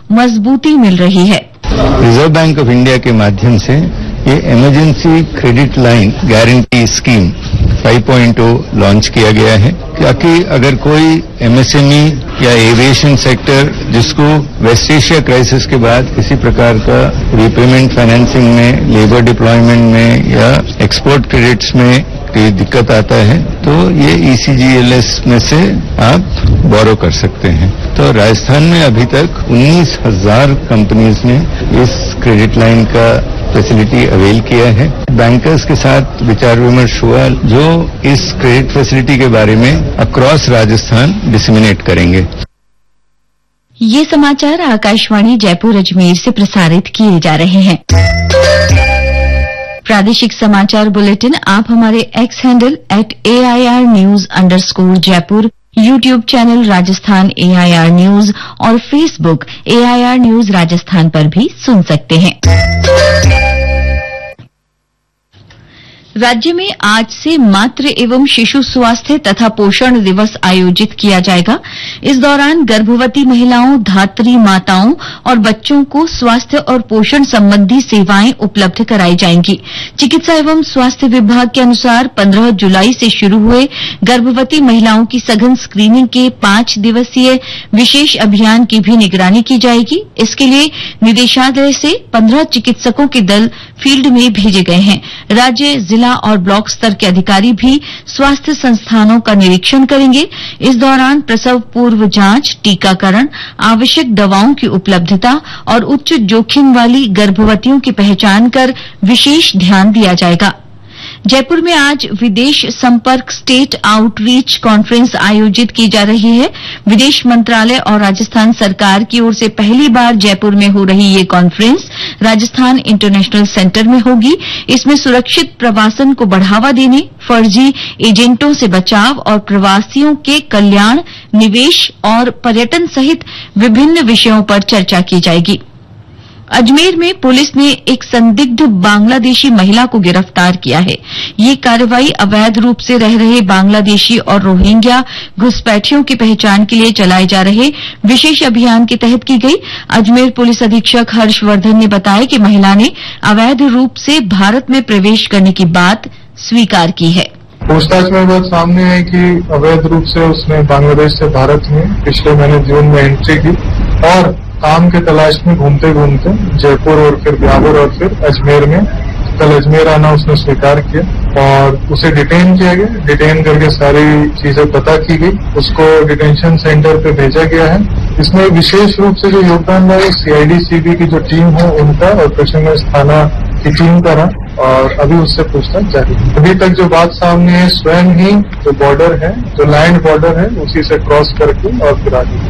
मजबूती मिल रही है। रिजर्व बैंक ऑफ इंडिया के माध्यम से ये emergency credit line guarantee scheme 5.0 launch किया गया है, ताकि अगर कोई एमएसएमई या एविएशन सेक्टर जिसको वेस्ट एशिया क्राइसिस के बाद किसी प्रकार का रीपेमेंट फाइनेंसिंग में, लेबर डिप्लॉयमेंट में या एक्सपोर्ट क्रेडिट्स में कोई दिक्कत आता है, तो ये ECGLS में से आप बोरो कर सकते हैं। तो राजस्थान में अभी तक 19,000 कंपनीज ने इस क्रेडिट लाइन का फैसिलिटी अवेल किया है। बैंकर्स के साथ विचार विमर्श हुआ, जो इस क्रेडिट फैसिलिटी के बारे में अक्रॉस राजस्थान डिसमिनेट करेंगे। ये समाचार आकाशवाणी जयपुर अजमेर से प्रसारित किए जा रहे हैं। प्रादेशिक समाचार बुलेटिन आप हमारे x handle @AIR News_Jaipur, YouTube channel Rajasthan AIR news और फेसबुक AIR न्यूज राजस्थान पर भी सुन सकते हैं। राज्य में आज से मातृ एवं शिशु स्वास्थ्य तथा पोषण दिवस आयोजित किया जाएगा। इस दौरान गर्भवती महिलाओं, धात्री माताओं और बच्चों को स्वास्थ्य और पोषण संबंधी सेवाएं उपलब्ध कराई जाएंगी। चिकित्सा एवं स्वास्थ्य विभाग के अनुसार 15 जुलाई से शुरू हुए गर्भवती महिलाओं की सघन स्क्रीनिंग के 5 दिवसीय विशेष अभियान की भी निगरानी की जाएगी। इसके लिए निदेशालय से 15 चिकित्सकों के दल फील्ड में भेजे गए हैं। राज्य, जिला और ब्लॉक स्तर के अधिकारी भी स्वास्थ्य संस्थानों का निरीक्षण करेंगे। इस दौरान प्रसव पूर्व जांच, टीकाकरण, आवश्यक दवाओं की उपलब्धता और उच्च जोखिम वाली गर्भवतियों की पहचान कर विशेष ध्यान दिया जाएगा। जयपुर में आज विदेश संपर्क स्टेट आउटरीच कॉन्फ्रेंस आयोजित की जा रही है। विदेश मंत्रालय और राजस्थान सरकार की ओर से पहली बार जयपुर में हो रही ये कॉन्फ्रेंस राजस्थान इंटरनेशनल सेंटर में होगी। इसमें सुरक्षित प्रवासन को बढ़ावा देने, फर्जी एजेंटों से बचाव और प्रवासियों के कल्याण, निवेश और पर्यटन सहित विभिन्न विषयों पर चर्चा की जाएगी। अजमेर में पुलिस ने एक संदिग्ध बांग्लादेशी महिला को गिरफ्तार किया है। ये कार्रवाई अवैध रूप से रह रहे बांग्लादेशी और रोहिंग्या घुसपैठियों की पहचान के लिए चलाए जा रहे विशेष अभियान के तहत की गई। अजमेर पुलिस अधीक्षक हर्षवर्धन ने बताया कि महिला ने अवैध रूप से भारत में प्रवेश करने की बात स्वीकार की है। पूछताछ में बात सामने है कि अवैध रूप से उसने बांग्लादेश से भारत में पिछले महीने जून में एंट्री की और काम के तलाश में घूमते घूमते जयपुर और फिर ब्यावर और फिर अजमेर में, कल अजमेर आना उसने स्वीकार किया और उसे डिटेन किया गया। डिटेन करके सारी चीजें पता की गई, उसको डिटेंशन सेंटर पे भेजा गया है। इसमें विशेष रूप से जो योगदान रहा है CID-CB की जो टीम है उनका और कृष्णगंज थाना की टीम का रहा और अभी उससे पूछताछ जारी है। अभी तक जो बात सामने है, स्वयं ही जो बॉर्डर है, जो लैंड बॉर्डर है, उसी से क्रॉस करके और फिर आगे।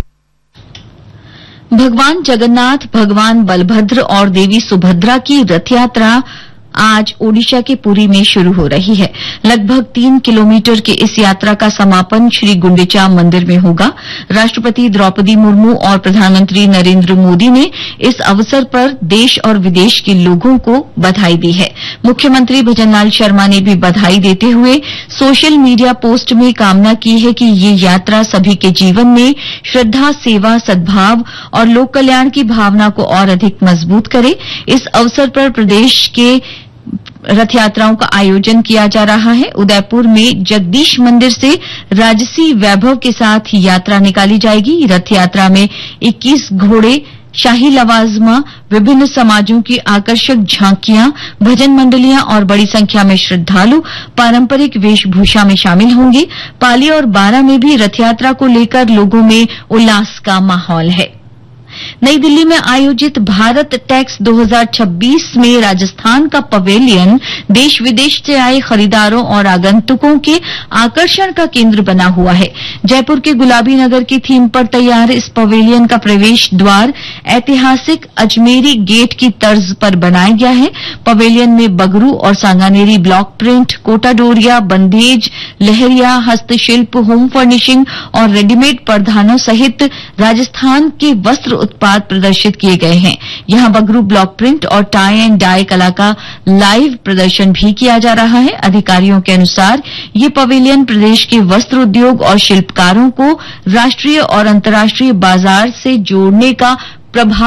भगवान जगन्नाथ, भगवान बलभद्र और देवी सुभद्रा की रथ यात्रा आज ओडिशा के पुरी में शुरू हो रही है। लगभग 3 किलोमीटर की इस यात्रा का समापन श्री गुंडिचा मंदिर में होगा। राष्ट्रपति द्रौपदी मुर्मू और प्रधानमंत्री नरेंद्र मोदी ने इस अवसर पर देश और विदेश के लोगों को बधाई दी है। मुख्यमंत्री भजनलाल शर्मा ने भी बधाई देते हुए सोशल मीडिया पोस्ट में कामना की है कि ये यात्रा सभी के जीवन में श्रद्धा, सेवा, सद्भाव और लोक कल्याण की भावना को और अधिक मजबूत करे। इस अवसर पर प्रदेश के रथ यात्राओं का आयोजन किया जा रहा है। उदयपुर में जगदीश मंदिर से राजसी वैभव के साथ यात्रा निकाली जाएगी। रथ यात्रा में 21 घोड़े, शाही लवाजमा, विभिन्न समाजों की आकर्षक झांकियां, भजन मंडलियां और बड़ी संख्या में श्रद्धालु पारंपरिक वेशभूषा में शामिल होंगे। पाली और बारां में भी रथ यात्रा को लेकर लोगों में उल्लास का माहौल है। नई दिल्ली में आयोजित भारत टैक्स 2026 में राजस्थान का पवेलियन देश विदेश से आए खरीदारों और आगंतुकों के आकर्षण का केंद्र बना हुआ है। जयपुर के गुलाबी नगर की थीम पर तैयार इस पवेलियन का प्रवेश द्वार ऐतिहासिक अजमेरी गेट की तर्ज पर बनाया गया है। पवेलियन में बगरू और सांगानेरी ब्लॉक प्रिंट, कोटा डोरिया, बंदेज, लहरिया, हस्तशिल्प, होम फर्निशिंग और रेडीमेड परधानों सहित राजस्थान के वस्त्र उत्पाद प्रदर्शित किए गए हैं। यहां बगरू ब्लॉक प्रिंट और टाई एंड डाई कला का लाइव प्रदर्शन भी किया जा रहा है। अधिकारियों के अनुसार ये पवेलियन प्रदेश के वस्त्र उद्योग और शिल्पकारों को राष्ट्रीय और अंतर्राष्ट्रीय बाजार से जोड़ने का प्रभाव